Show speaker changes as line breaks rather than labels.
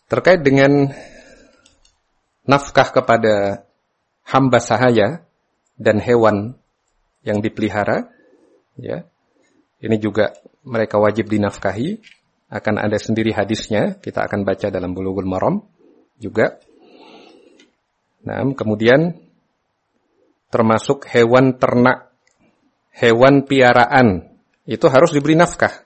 Terkait dengan nafkah kepada hamba sahaya dan hewan yang dipelihara, ya, ini juga mereka wajib dinafkahi. Akan ada sendiri hadisnya, kita akan baca dalam Bulughul Maram juga. Nah, kemudian termasuk hewan ternak, hewan piaraan, itu harus diberi nafkah.